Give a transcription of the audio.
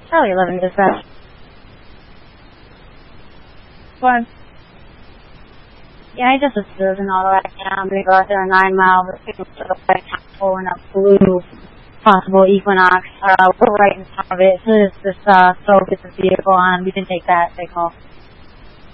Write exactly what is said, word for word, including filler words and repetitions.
Charlie eleven dispatch. One. Yeah, I just observed an auto accident. I'm going to go out there a nine mile, but picking up the white pulling up blue, possible Equinox. Uh, we're right in front of it. As soon as this, uh, so gets the vehicle on, we can take that, they call.